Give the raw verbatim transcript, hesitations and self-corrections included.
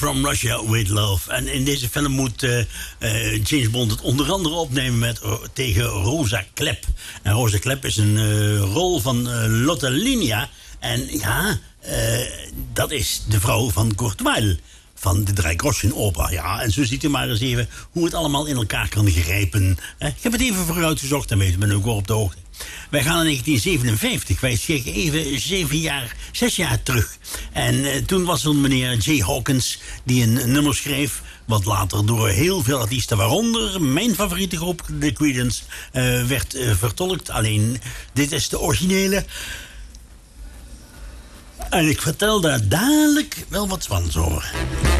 From Russia with Love. En in deze film moet uh, uh, James Bond het onder andere opnemen met, uh, tegen Rosa Klep. En Rosa Klep is een uh, rol van uh, Lotte Linia. En ja, uh, dat is de vrouw van Kurt Weill. Van de Dreigroschen-opera, ja. En zo ziet u maar eens even hoe het allemaal in elkaar kan grijpen. Ik heb het even vooruitgezocht en weet, ben ook wel op de hoogte. Wij gaan in negentien zevenenvijftig, wij checken even zeven jaar, zes jaar terug. En uh, toen was er meneer Jay Hawkins die een nummer schreef, wat later door heel veel artiesten, waaronder mijn favoriete groep, The Creedence, uh, werd uh, vertolkt. Alleen, dit is de originele. En ik vertel daar dadelijk wel wat van over.